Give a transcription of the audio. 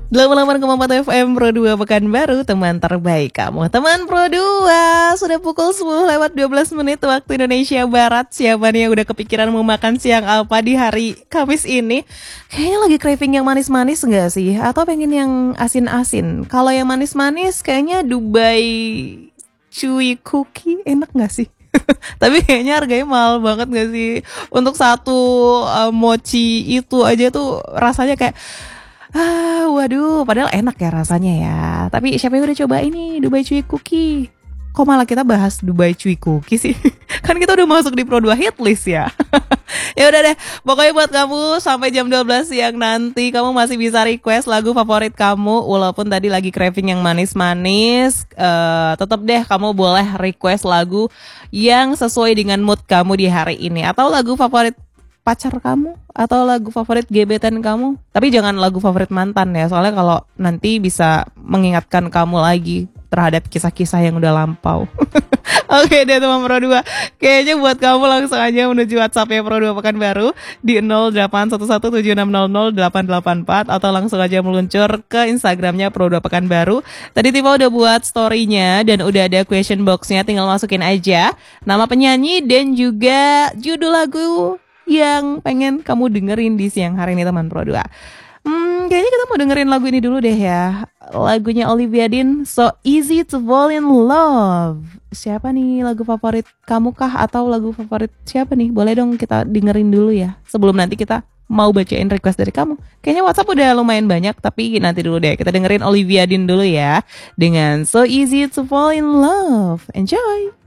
88,4 FM Pro 2 Pekanbaru, teman terbaik kamu. Teman Pro 2, sudah pukul 10 lewat 12 menit waktu Indonesia Barat. Siapa nih yang udah kepikiran mau makan siang apa di hari Kamis ini? Kayaknya lagi craving yang manis-manis enggak sih? Atau pengen yang asin-asin? Kalau yang manis-manis kayaknya Dubai Chewy Cookie enak gak sih? Tapi kayaknya harganya mahal banget gak sih? Untuk satu mochi itu aja tuh rasanya kayak waduh, padahal enak ya rasanya ya. Tapi siapa yang udah coba ini Dubai Chewy Cookie? Kok malah kita bahas Dubai Chewy Cookie sih? Kan kita udah masuk di Pro 2 hit list ya. Ya udah deh, pokoknya buat kamu sampai jam 12 siang nanti kamu masih bisa request lagu favorit kamu. Walaupun tadi lagi craving yang manis-manis, tetap deh kamu boleh request lagu yang sesuai dengan mood kamu di hari ini. Atau lagu favorit pacar kamu, atau lagu favorit gebetan kamu. Tapi jangan lagu favorit mantan ya, soalnya kalau nanti bisa mengingatkan kamu lagi terhadap kisah-kisah yang udah lampau. Oke deh teman Pro 2, kayaknya buat kamu langsung aja menuju WhatsApp ya Pro 2 Pekanbaru di 081170600884 atau langsung aja meluncur ke Instagramnya Pro 2 Pekanbaru. Tadi Tiva udah buat story-nya dan udah ada question box-nya, tinggal masukin aja nama penyanyi dan juga judul lagu yang pengen kamu dengerin di siang hari ini teman Pro 2. Kayaknya kita mau dengerin lagu ini dulu deh ya. Lagunya Olivia Dean, So Easy to Fall in Love. Siapa nih lagu favorit kamu kah? Atau lagu favorit siapa nih? Boleh dong kita dengerin dulu ya, sebelum nanti kita mau bacain request dari kamu. Kayaknya WhatsApp udah lumayan banyak, tapi nanti dulu deh. Kita dengerin Olivia Dean dulu ya dengan So Easy to Fall in Love. Enjoy!